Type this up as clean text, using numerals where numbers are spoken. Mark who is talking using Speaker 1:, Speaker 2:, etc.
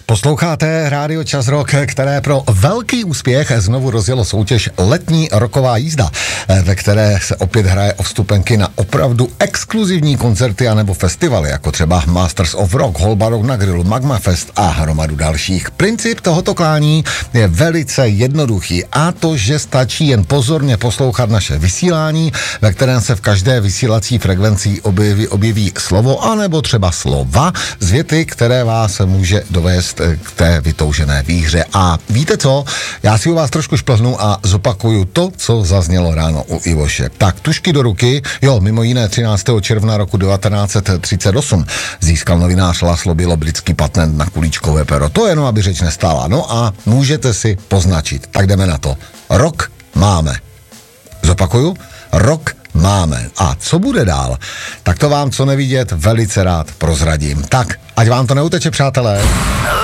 Speaker 1: Posloucháte Rádio Čas Rock, které pro velký úspěch znovu rozjelo soutěž Letní roková jízda, ve které se opět hraje o vstupenky na opravdu exkluzivní koncerty anebo festivaly, jako třeba Masters of Rock, Holbarok na grilu, Magma Fest a hromadu dalších. Princip tohoto klání je velice jednoduchý, a to, že stačí jen pozorně poslouchat naše vysílání, ve kterém se v každé vysílací frekvenci objeví slovo anebo třeba slova z věty, které vás může dovést k té vytoužené výhře. A víte co? Já si u vás trošku šplhnu a zopakuju to, co zaznělo ráno u Ivoše. Tak, tušky do ruky. Jo, mimo jiné 13. června roku 1938 získal novinář Laszlo Bělo britský patent na kulíčkové pero. To jenom, aby řeč nestála. No a můžete si poznačit. Tak jdeme na to. Rok máme. Zopakuju. Rok máme. A co bude dál? Tak to vám, co nevidět, velice rád prozradím. Tak, ať vám to neuteče, přátelé.